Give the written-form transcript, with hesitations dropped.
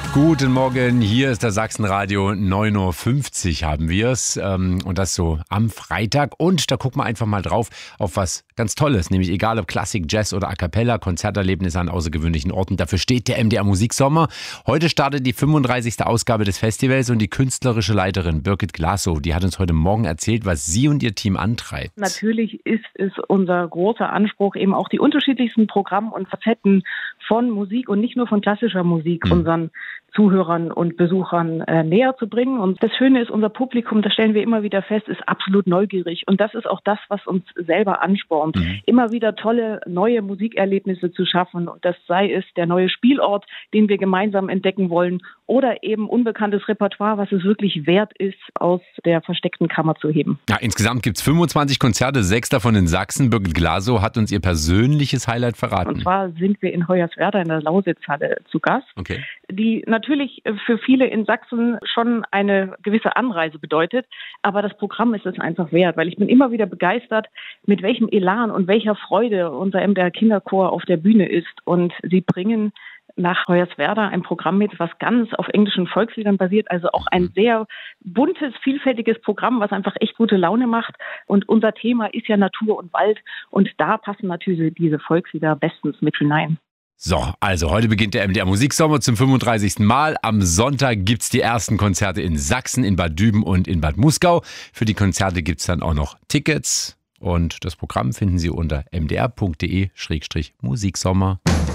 Guten Morgen, hier ist das Sachsenradio, 9:50 Uhr haben wir es und das so am Freitag und da gucken wir einfach mal drauf auf was ganz Tolles, nämlich egal ob Klassik, Jazz oder A Cappella, Konzerterlebnisse an außergewöhnlichen Orten, dafür steht der MDR Musiksommer. Heute startet die 35. Ausgabe des Festivals und die künstlerische Leiterin Birgit Glasow, die hat uns heute Morgen erzählt, was sie und ihr Team antreibt. Natürlich ist es unser großer Anspruch, eben auch die unterschiedlichsten Programme und Facetten von Musik und nicht nur von klassischer Musik unseren Zuhörern und Besuchern näher zu bringen. Und das Schöne ist, unser Publikum, das stellen wir immer wieder fest, ist absolut neugierig. Und das ist auch das, was uns selber anspornt, immer wieder tolle neue Musikerlebnisse zu schaffen. Und das sei es der neue Spielort, den wir gemeinsam entdecken wollen, oder eben unbekanntes Repertoire, was es wirklich wert ist, aus der versteckten Kammer zu heben. Ja, insgesamt gibt es 25 Konzerte, 6 davon in Sachsen. Birgit Glasow hat uns ihr persönliches Highlight verraten. Und zwar sind wir in Hoyerswerda in der Lausitzhalle zu Gast, die natürlich für viele in Sachsen schon eine gewisse Anreise bedeutet. Aber das Programm ist es einfach wert, weil ich bin immer wieder begeistert, mit welchem Elan und welcher Freude unser MDR Kinderchor auf der Bühne ist. Und sie bringen nach Hoyerswerda ein Programm mit, was ganz auf englischen Volksliedern basiert, also auch ein sehr buntes, vielfältiges Programm, was einfach echt gute Laune macht. Und unser Thema ist ja Natur und Wald und da passen natürlich diese Volkslieder bestens mit hinein. So, also heute beginnt der MDR Musiksommer zum 35. Mal. Am Sonntag gibt es die ersten Konzerte in Sachsen, in Bad Düben und in Bad Muskau. Für die Konzerte gibt es dann auch noch Tickets und das Programm finden Sie unter mdr.de/musiksommer.